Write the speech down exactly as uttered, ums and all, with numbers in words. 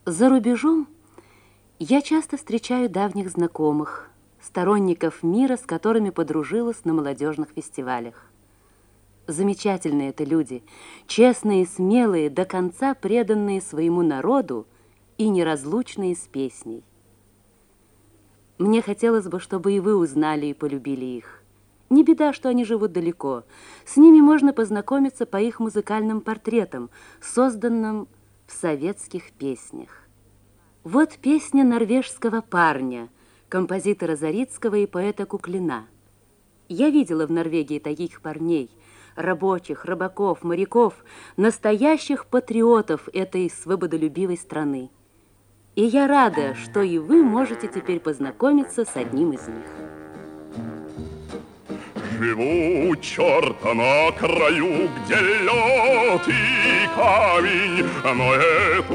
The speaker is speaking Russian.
За рубежом я часто встречаю давних знакомых, сторонников мира, с которыми подружилась на молодежных фестивалях. Замечательные это люди, честные и смелые, до конца преданные своему народу и неразлучные с песней. Мне хотелось бы, чтобы и вы узнали и полюбили их. Не беда, что они живут далеко. С ними можно познакомиться по их музыкальным портретам, созданным в советских песнях. Вот песня норвежского парня, композитора Зарицкого и поэта Куклина. Я видела в Норвегии таких парней, рабочих, рыбаков, моряков, настоящих патриотов этой свободолюбивой страны. И я рада, что и вы можете теперь познакомиться с одним из них. Живу у черта на краю, где лед и камень, но эту